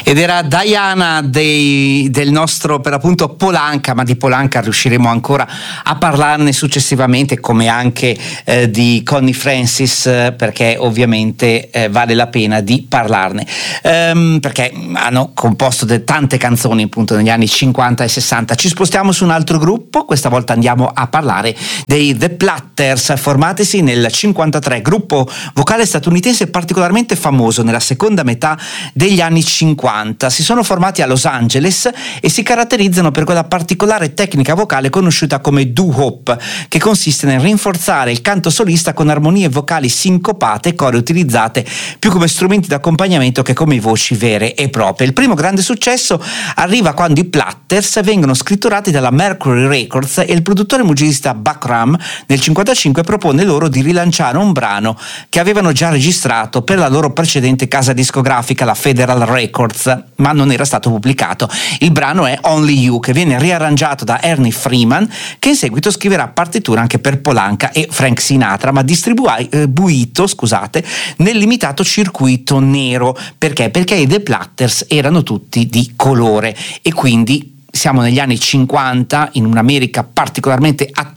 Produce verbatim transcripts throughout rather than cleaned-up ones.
Ed era Diana dei, del nostro per appunto Polanca, ma di Polanca riusciremo ancora a parlarne successivamente, come anche eh, di Connie Francis, eh, perché ovviamente eh, vale la pena di parlarne, ehm, perché hanno composto de- tante canzoni appunto negli anni cinquanta e sessanta. Ci spostiamo su un altro gruppo, questa volta andiamo a parlare dei The Platters, formatisi nel cinquantatré, gruppo vocale statunitense particolarmente famoso nella seconda metà degli anni cinquanta. Si sono formati a Los Angeles e si caratterizzano per quella particolare tecnica vocale conosciuta come doo-wop, che consiste nel rinforzare il canto solista con armonie vocali sincopate e core utilizzate più come strumenti d'accompagnamento che come voci vere e proprie. Il primo grande successo arriva quando i Platters vengono scritturati dalla Mercury Records e il produttore musicista Buck Ram nel cinquantacinque propone loro di rilanciare un brano che avevano già registrato per la loro precedente casa discografica, la Federal Records, ma non era stato pubblicato. Il brano è Only You, che viene riarrangiato da Ernie Freeman, che in seguito scriverà partitura anche per Polanca e Frank Sinatra, ma distribuito, scusate, nel limitato circuito nero. Perché? Perché i The Platters erano tutti di colore e quindi siamo negli anni cinquanta in un'America particolarmente attenta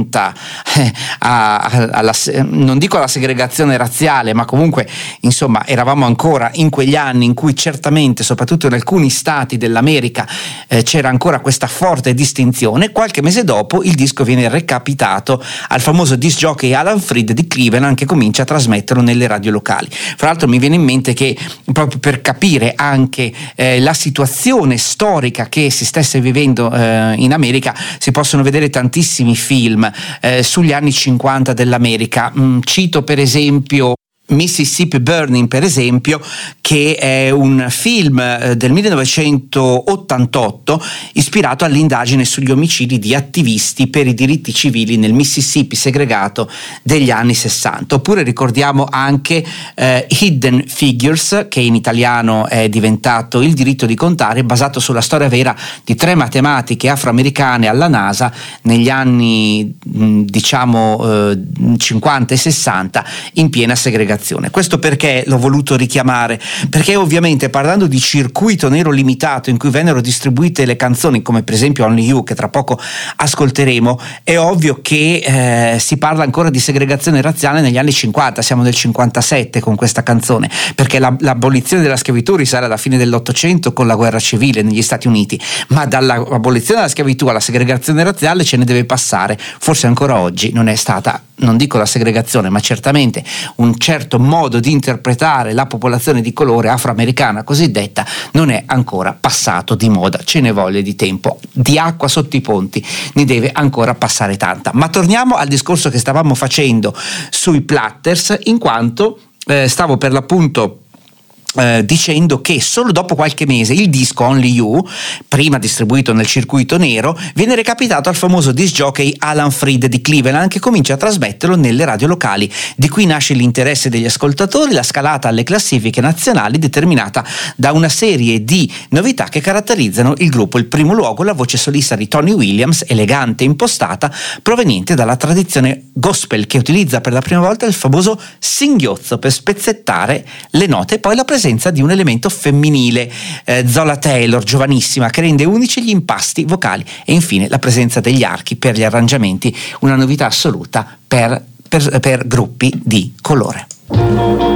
eh, a, a, alla, non dico alla segregazione razziale, ma comunque insomma eravamo ancora in quegli anni in cui certamente soprattutto in alcuni stati dell'America eh, c'era ancora questa forte distinzione. Qualche mese dopo il disco viene recapitato al famoso disc jockey Alan Freed di Cleveland, che comincia a trasmetterlo nelle radio locali. Fra l'altro mi viene in mente che proprio per capire anche eh, la situazione storica che si stesse vivendo eh, in America si possono vedere tantissimi film film eh, sugli anni cinquanta dell'America. Mm, cito per esempio Mississippi Burning, per esempio, che è un film eh, del millenovecentottantotto ispirato all'indagine sugli omicidi di attivisti per i diritti civili nel Mississippi segregato degli anni sessanta. Oppure ricordiamo anche eh, Hidden Figures, che in italiano è diventato Il diritto di contare, basato sulla storia vera di tre matematiche afroamericane alla NASA negli anni mh, diciamo eh, cinquanta e sessanta in piena segregazione. Questo perché l'ho voluto richiamare? Perché ovviamente, parlando di circuito nero limitato in cui vennero distribuite le canzoni, come per esempio Only You, che tra poco ascolteremo, è ovvio che eh, si parla ancora di segregazione razziale negli anni cinquanta. Siamo nel cinquantasette con questa canzone, perché la, l'abolizione della schiavitù risale alla fine dell'Ottocento con la guerra civile negli Stati Uniti, ma dall'abolizione della schiavitù alla segregazione razziale ce ne deve passare. Forse ancora oggi non è stata, non dico la segregazione, ma certamente un certo modo di interpretare la popolazione di colore afroamericana cosiddetta non è ancora passato di moda. Ce ne voglia di tempo, di acqua sotto i ponti ne deve ancora passare tanta. Ma torniamo al discorso che stavamo facendo sui Platters, in quanto eh, stavo per l'appunto Eh, dicendo che solo dopo qualche mese il disco Only You, prima distribuito nel circuito nero, viene recapitato al famoso disc jockey Alan Freed di Cleveland, che comincia a trasmetterlo nelle radio locali. Di qui nasce l'interesse degli ascoltatori, la scalata alle classifiche nazionali determinata da una serie di novità che caratterizzano il gruppo. In primo luogo la voce solista di Tony Williams, elegante e impostata, proveniente dalla tradizione gospel, che utilizza per la prima volta il famoso singhiozzo per spezzettare le note, e poi la presenza di un elemento femminile, eh, Zola Taylor, giovanissima, che rende unici gli impasti vocali, e infine la presenza degli archi per gli arrangiamenti, una novità assoluta per, per, per gruppi di colore.